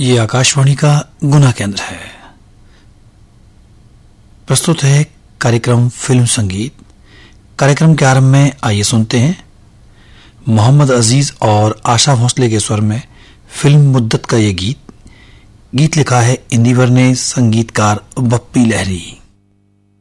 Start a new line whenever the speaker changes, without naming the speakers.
ये आकाशवाणी का गुना केंद्र है। प्रस्तुत है कार्यक्रम फिल्म संगीत। कार्यक्रम के आरंभ में आइए सुनते हैं मोहम्मद अजीज और आशा भोसले के स्वर में फिल्म मुद्दत का ये गीत लिखा है इंदिवर ने, संगीतकार बप्पी लहरी।